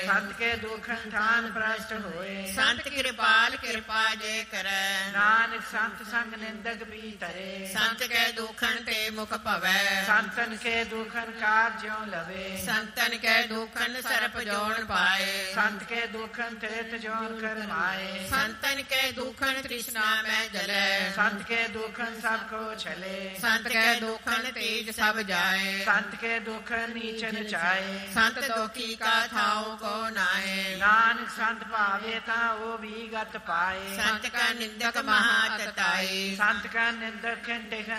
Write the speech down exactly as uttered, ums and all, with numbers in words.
ਸੰਤ ਕੇ ਦੁਖਨ ਥਾਨ ਪ੍ਰਸ਼ਟ ਹੋਏ। ਸੰਤ ਕਿਰਪਾਲ ਕਿਰਪਾ ਜੇ ਕਰੈ। ਨਾਨਕ ਸੰਤ ਸੰਗ ਨਿੰਦਕ ਵੀ ਤਰੇ। ਸੰਤ ਕੇ ਦੁਖਨ ਤੇ ਮੁਖ ਭਵੈ। ਸੰਤਨ ਕੇ ਦੁਖਨ ਕਾਰਜੋਂ ਲਵੇ। ਸੰਤਨ ਕੇ ਦੁਖਨ ਸਰਪ ਜੋਨ ਪਾਏ। ਸੰਤ ਕੇ ਦੁਖਨ ਤ੍ਰਿਤ ਜੋਨ ਕਰਮਾਏ। ਸੰਤਨ ਕੇ ਦੁਖਨ ਤ੍ਰਿਸ਼ਨਾ ਮੈਂ ਜਲੈ। ਸੰਤ ਕੇ ਦੁਖਨ ਸਭ ਕੋ ਛਲੇ। ਸੰਤ ਕੇ ਦੁਖਨ ਤੇਜ ਸਭ ਜਾਏ। ਸੰਤ ਕੇ ਦੁਖਨ ਨੀਚਨ ਚਾਏ। ਸੰਤ ਦੁਖੀ ਕਾ ਥਾਉ ਕੋ ਨਾਏ। ਨਾਨਕ ਸੰਤ ਭਾਵੇ ਤਾਂ ਉਹ ਵੀ ਗਤ ਪਾਏ। ਸੰਤ ਕਾ ਨਿੰਦਕ ਮਹਾ ਤਤਾਈ। ਸੰਤ ਕਾ ਨਿੰਦਕ ਖਿੰਡੇ